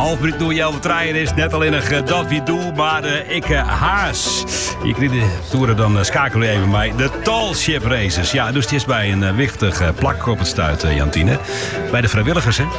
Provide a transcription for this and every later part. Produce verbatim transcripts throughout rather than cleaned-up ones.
half minuut door jou vertraaien is. Net alleen nog dat wie doe, maar uh, ik uh, haas. Je krijgt de toeren, dan uh, schakelen we even bij de Tallship Races. Ja, dus het is bij een uh, wichtig uh, plak op het stuit, uh, Jantine. Bij de vrijwilligers, hè?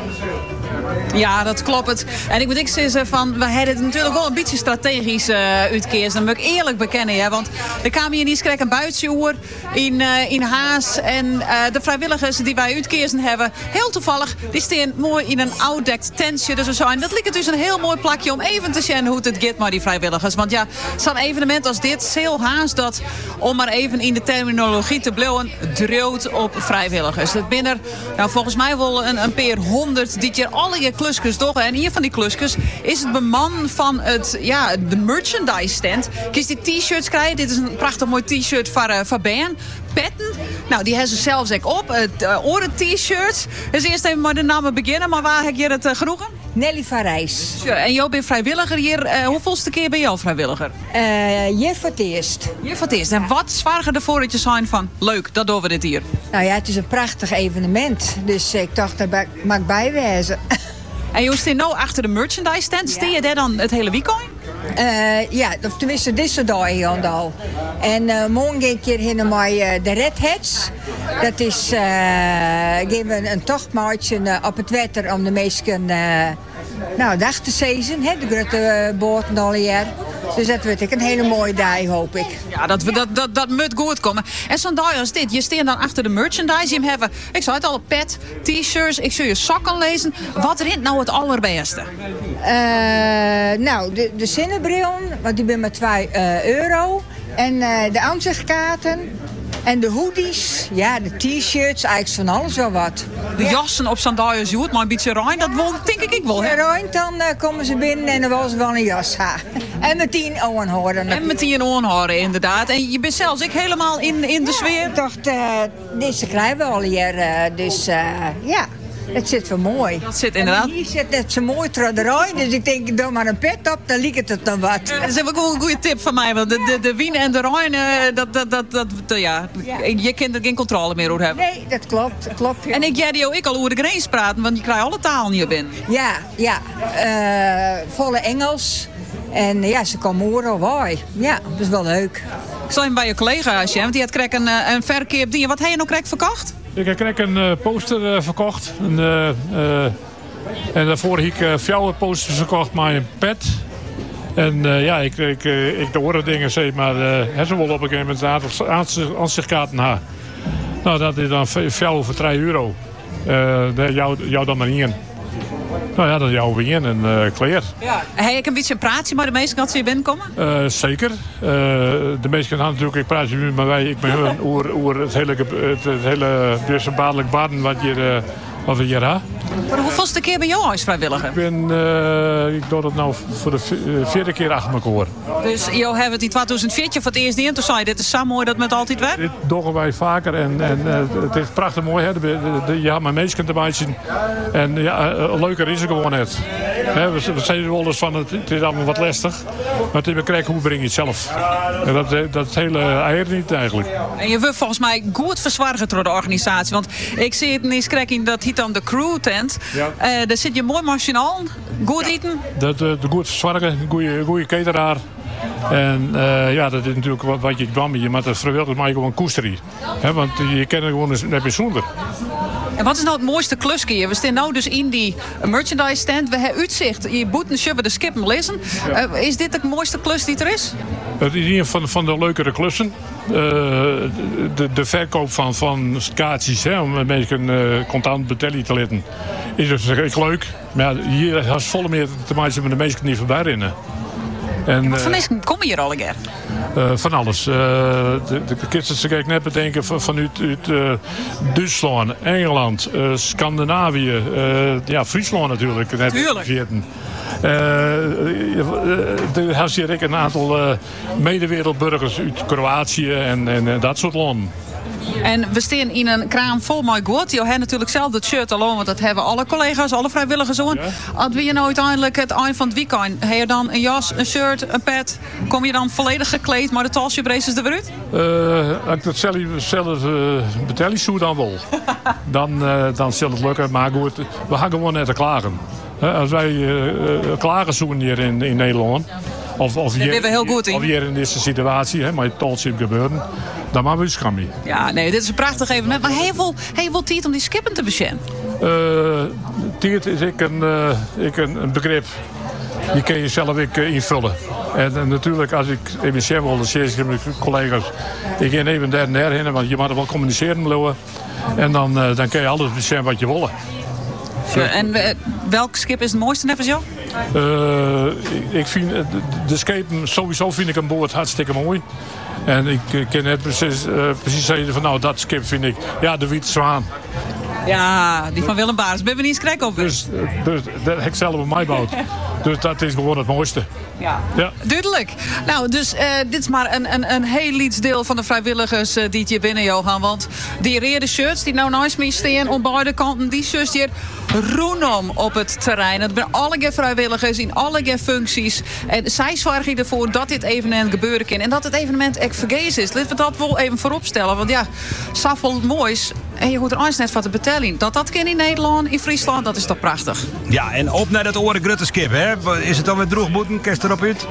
Ja, dat klopt. En ik moet ik zeggen van, we hebben het natuurlijk wel een beetje strategisch uh, uitkeers. Dat moet ik eerlijk bekennen, ja. Want er kwamen hier niet krijg een buitensjoer in, uh, in Haas. En uh, de vrijwilligers die wij uitkeersen hebben, heel toevallig, die staan mooi in een oud-dekt tentje. Dus zo. En dat lijkt dus een heel mooi plakje om even te zien hoe het gaat met die vrijwilligers. Want ja, zo'n evenement als dit, Sail Haas, dat, om maar even in de terminologie te blijven, droot op vrijwilligers. Dat binnen, nou, volgens mij wel een, een paar honderd dit jaar alle je klusjes toch. En hier van die klusjes is het beman van het, ja, de merchandise stand. Kies die t-shirts krijgen. Dit is een prachtig mooi t-shirt van, uh, van Ben. Petten. Nou, die hebben ze zelfs ook op. Het uh, oren t-shirts. Dus eerst even maar de namen beginnen. Maar waar heb je het uh, genoegen? Nelly van Rijs. Ja, en jou bent vrijwilliger hier. Uh, hoeveelste keer ben je al vrijwilliger? Uh, je voor het eerst. Je voor het eerst. En wat zwaarder ervoor dat je zijn van, leuk, dat doen we dit hier. Nou ja, het is een prachtig evenement. Dus ik dacht, daar mag ik bijwezen. En je staat nou achter de merchandise stand. Sta je daar dan het hele weekend? Uh, ja, of tenminste deze dag hier al. En uh, morgen ga ik hier heen naar uh, de Redheads. Dat is uh, geven we een tochtmaatje uh, op het water om de meesten uh, nou, dag te zezen. Hè, de grote uh, boten al jaar. Dus dat wordt een hele mooie dag, hoop ik. Ja, dat, dat, dat, dat moet goed komen. En zo'n dag als dit, je staat dan achter de merchandise. Je hebt, ik zei het al, pet, t-shirts, ik zul je sokken lezen. Wat rint nou het allerbeste? Uh, nou, de, de zinnenbrillen, want die ben maar twee uh, euro. En uh, de aanzichtkaarten. En de hoodies, ja, de t-shirts, eigenlijk van alles wel wat. De jassen op sandaliers, je hoort maar een beetje rein, dat wil, denk ik ik wel. Ja, rein, dan uh, komen ze binnen en dan wil ze wel een jas ha. En met tien oorhoren. En met tien oorhoren, inderdaad. En je bent zelfs ik helemaal in, in de ja, sfeer. Ik dacht, uh, deze krijgen we al hier, uh, dus uh, ja. Het zit wel mooi. Dat zit inderdaad. En hier zit net zo mooi traderij, dus ik denk, doe maar een pet op, dan liekt het dan wat. Dat is ook wel een goede tip van mij, want de, de, de wien en de Rijn, uh, dat, dat, dat, dat, uh, ja. ja, je kunt er geen controle meer over hebben. Nee, dat klopt, dat klopt. Ja. En ik jij die ook al over de grens praten, want je krijgt alle talen hier binnen. Ja, ja, uh, volle Engels. En ja, ze komen overal bij. Ja, dat is wel leuk. Ik zal even bij je collega, Asje, want die had krek een, een verkeer ding. Wat heb je nog krek verkocht? Ik heb een uh, poster uh, verkocht. Een, uh, uh, en daarvoor heb ik uh, vier posters verkocht met een pet. En uh, ja, ik, ik, uh, ik de andere dingen zeg maar, uh, ze willen op een gegeven moment een aantal aanzichtkaarten ha. Nou, dat is dan vier voor drie euro. Uh, jou, jou dan maar in. Nou ja, dat is jouw wien en uh, kleer. Ja. Heb ik een beetje een praatje bij de meesten als ze hier binnenkomen? Uh, zeker. Uh, de meesten gaan natuurlijk, ik praat nu met wij, ik ben hun over, over het hele, het, het hele baardelijk baden wat je uh, wat we hier hebben. Voor de hoeveelste keer ben je als vrijwilliger? Ik ben, uh, ik doe dat nou voor de vierde keer achter elkaar. Dus je hebt het in tweeduizend veertien voor het eerst in. Toen zei je, dit is zo mooi dat met altijd werkt. Dit doen wij vaker en, en uh, het is prachtig mooi. Hè? De, de, de, je hebt mijn mensen erbij zien. En ja, uh, leuker is het gewoon net. Hè, we, we zeggen wel eens van, het, het is allemaal wat lastig. Maar het is hoe breng je het zelf. En dat, dat hele eier niet eigenlijk. En je wordt volgens mij goed verzwargen door de organisatie. Want ik zie het eens krijg in dat hiet dan de crew tent. Ja. Uh, daar zit je mooi machinaal, goed eten. Dat, de, de goed verzwargen, een goede, goede cateraar. En uh, ja, dat is natuurlijk wat, wat je kwam hier, maar dat vrijwilligers maak je gewoon koesterie. He, want je kent gewoon een bijzonder. En wat is nou het mooiste klusje? We staan nu dus in die merchandise stand. We hebben uitzicht. Je boeten shubben de skippen lezen. Ja. Uh, is dit de mooiste klus die er is? Het is een van, van de leukere klussen. Uh, de, de verkoop van, van kaartjes, hè, om mensen uh, contant betalen te laten, is dus echt leuk. Maar ja, hier has volle meer te maken met de mensen die voorbij rennen. En, wat voor mensen komen hier al een keer? Uh, van alles. Uh, de, de kids die ik net bedenken van, vanuit uit, uh, Duitsland, Engeland, uh, Scandinavië, uh, ja, Friesland natuurlijk. Net Tuurlijk. Uh, er has hier ook een aantal uh, medewereldburgers uit Kroatië en, en uh, dat soort landen. En we staan in een kraam vol mooi goed. Je hebt natuurlijk zelf het shirt al, want dat hebben alle collega's, alle vrijwilligers aan. Ja. Als we je nou uiteindelijk het eind van het weekend, heb je dan een jas, een shirt, een pet, kom je dan volledig gekleed, maar de Tallship Races er weer uit? Uh, als ik dat zelf, zelf uh, betel, zo dan wel. dan, uh, dan zal het lukken, maar goed, we gaan gewoon net te klagen. Uh, als wij uh, uh, klagen zoeken hier in, in Nederland. Of, of Daar zijn we heel goed in. Of hier in deze situatie, hè, met het tolschip gebeuren. Dan maken we het schamie. Ja, nee, dit is een prachtig evenement. Maar heel veel, heel veel tijd om die skippen te beschermen. Uh, tijd is ik een, uh, ik een, een begrip. Die kun je zelf ik, uh, invullen. En, en natuurlijk, als ik even zeggen wil, dan zeg ik met collega's. Ik ga even daar en daar heen, want je moet er wel communiceren. Bloeien. En dan, uh, dan kun je alles beschermen wat je wil. En uh, welk skip is het mooiste net als jou? Uh, ik vind de, de schepen sowieso vind ik aan boord hartstikke mooi. En ik uh, kan net precies, uh, precies zeggen van nou dat skip vind ik ja de Witte Zwaan. Ja, die van Willem Baars. Ben we niet krek op. Dus, dus dat heb ik zelf op mij gebouwd. Dus dat is gewoon het mooiste. Ja. Ja. Duidelijk. Nou, dus uh, dit is maar een, een, een heel iets deel van de vrijwilligers uh, die het hier binnen Johan. Want die rode shirts die nou naast me staan op beide kanten, die shirts hier roenom op het terrein. Het zijn alle vrijwilligers in alle functies. En zij zorgen ervoor dat dit evenement gebeuren kan. En dat het evenement echt vergezen is. Laten we dat wel even voorop stellen. Want ja, zoveel moois. En je hoort er eens net van te betellen. Dat dat kan in Nederland, in Friesland, dat is toch prachtig. Ja, en op naar dat oren grutterskip, hè? Is het dan weer droogboeten? Kerst erop uit?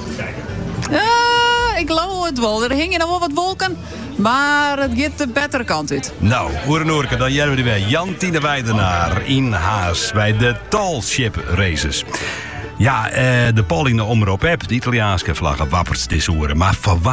Uh, ik geloof het wel. Er hingen nog wel wat wolken. Maar het gaat de betere kant uit. Nou, Oerenoorke, dan jij we weer. Jan Tine Weidenaar in Haas bij de Tallship Races. Ja, uh, de Pauline Omroep app, de Italiaanse vlaggen wappert deze oren. Maar van